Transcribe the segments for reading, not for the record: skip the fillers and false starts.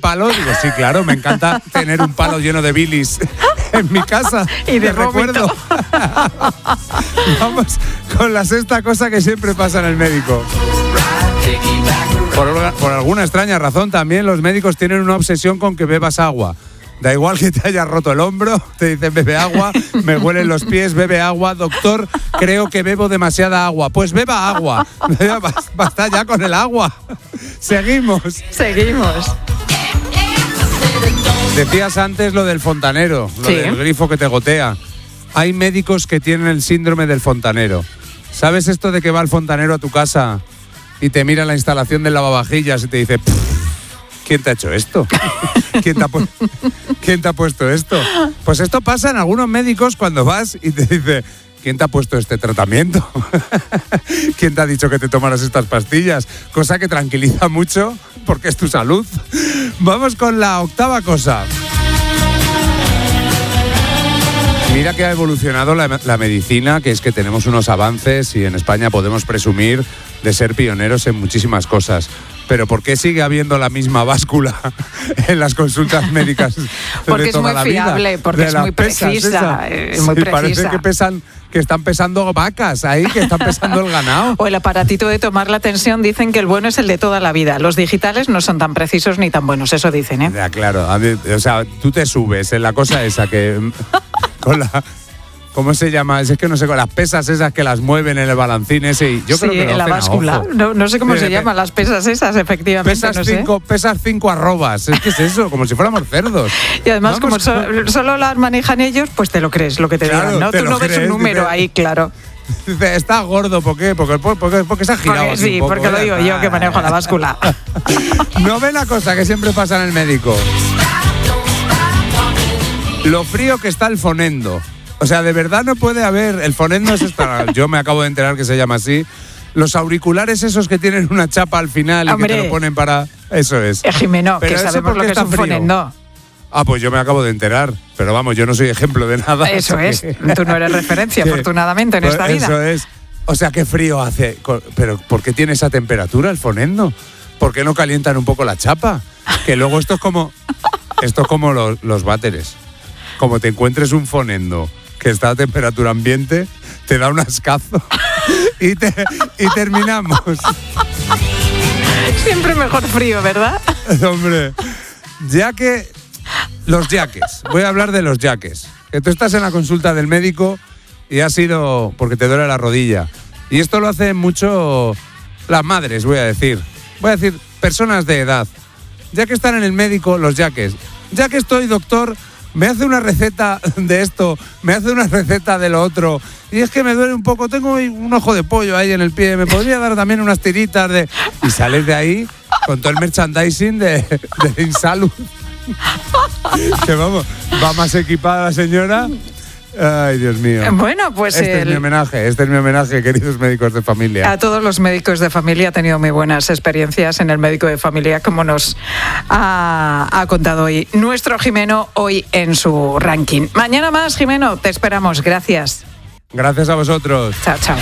palo? Digo, sí, claro, me encanta tener un palo lleno de bilis en mi casa. Y de recuerdo. Vamos con la sexta cosa que siempre pasa en el médico. Por alguna extraña razón también los médicos tienen una obsesión con que bebas agua. Da igual que te hayas roto el hombro, te dicen bebe agua, me huelen los pies, bebe agua. Doctor, creo que bebo demasiada agua. Pues beba agua. Basta ya con el agua. Seguimos. Decías antes lo del fontanero, lo del grifo que te gotea. Hay médicos que tienen el síndrome del fontanero. ¿Sabes esto de que va el fontanero a tu casa y te mira la instalación del lavavajillas y te dice, ¿quién te ha hecho esto? ¿Quién te ha puesto esto? Pues esto pasa en algunos médicos cuando vas y te dice, ¿quién te ha puesto este tratamiento? ¿Quién te ha dicho que te tomaras estas pastillas? Cosa que tranquiliza mucho porque es tu salud. Vamos con la octava cosa. Mira que ha evolucionado la medicina, que es que tenemos unos avances y en España podemos presumir de ser pioneros en muchísimas cosas. Pero ¿por qué sigue habiendo la misma báscula en las consultas médicas porque de toda la vida? Porque es muy fiable, porque es muy precisa. Es muy precisa. Parece que están pesando vacas ahí, que están pesando el ganado. O el aparatito de tomar la tensión, dicen que el bueno es el de toda la vida. Los digitales no son tan precisos ni tan buenos, eso dicen, ¿eh? Ya, claro. O sea, tú te subes en la cosa esa que... con la... ¿Cómo se llama? Es que no sé, con las pesas esas que las mueven en el balancín ese. Y yo creo que en la báscula. No sé cómo se llaman las pesas esas, efectivamente. Pesas 5 arrobas. Es que es eso, como si fuéramos cerdos. Y además, como solo las manejan ellos, pues te lo crees lo que te digan, ¿no? Tú no ves un número ahí, claro. Dice, está gordo, ¿por qué? Porque se ha girado. Sí, un poco, porque lo digo yo que manejo la báscula. Novena cosa que siempre pasa en el médico. Lo frío que está el fonendo. O sea, de verdad no puede haber... El fonendo es esta... Yo me acabo de enterar que se llama así. Los auriculares esos que tienen una chapa al final y que te lo ponen para... Eso es. Jimeno, que sabemos lo que es un fonendo. Ah, pues yo me acabo de enterar. Pero vamos, yo no soy ejemplo de nada. Eso es. Tú no eres referencia, afortunadamente, en esta vida. Eso es. O sea, qué frío hace. Pero ¿por qué tiene esa temperatura el fonendo? ¿Por qué no calientan un poco la chapa? Que luego esto es como los váteres. Como te encuentres un fonendo que está a temperatura ambiente, te da un ascazo y terminamos. Siempre mejor frío, ¿verdad? Hombre, los yaques. Voy a hablar de los yaques. Que tú estás en la consulta del médico y has ido porque te duele la rodilla. Y esto lo hacen mucho las madres, voy a decir. Personas de edad. Ya que están en el médico, los yaques. Ya que estoy, doctor... Me hace una receta de esto, me hace una receta de lo otro. Y es que me duele un poco, tengo un ojo de pollo ahí en el pie, me podría dar también unas tiritas de... Y sales de ahí con todo el merchandising de Insalud. Que vamos, va más equipada la señora. Ay, Dios mío. Bueno, pues este es mi homenaje, queridos médicos de familia. A todos los médicos de familia ha tenido muy buenas experiencias en el médico de familia, como nos ha contado hoy nuestro Jimeno hoy en su ranking. Mañana más, Jimeno, te esperamos. Gracias. Gracias a vosotros. Chao, chao.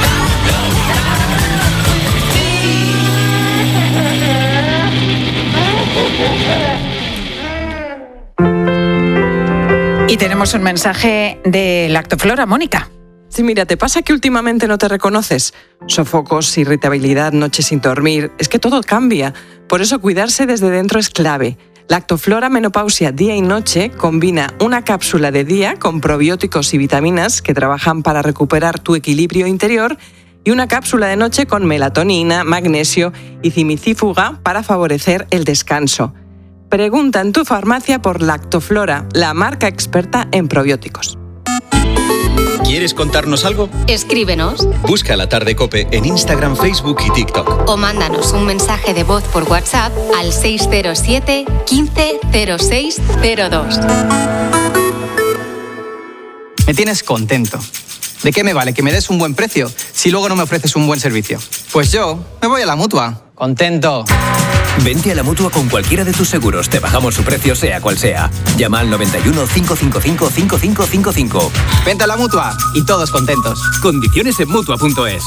Y tenemos un mensaje de Lactoflora, Mónica. Sí, mira, ¿te pasa que últimamente no te reconoces? Sofocos, irritabilidad, noches sin dormir... Es que todo cambia. Por eso cuidarse desde dentro es clave. Lactoflora Menopausia Día y Noche combina una cápsula de día con probióticos y vitaminas que trabajan para recuperar tu equilibrio interior y una cápsula de noche con melatonina, magnesio y cimicífuga para favorecer el descanso. Pregunta en tu farmacia por Lactoflora, la marca experta en probióticos. ¿Quieres contarnos algo? Escríbenos. Busca La Tarde COPE en Instagram, Facebook y TikTok. O mándanos un mensaje de voz por WhatsApp al 607 15 06 02. Me tienes contento. ¿De qué me vale que me des un buen precio si luego no me ofreces un buen servicio? Pues yo me voy a la Mutua. Contento. Vente a la Mutua con cualquiera de tus seguros. Te bajamos su precio sea cual sea. Llama al 91 555 5555. Vente a la Mutua y todos contentos. Condiciones en Mutua.es.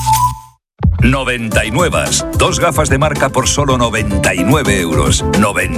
99. 2 gafas de marca por solo 99 euros.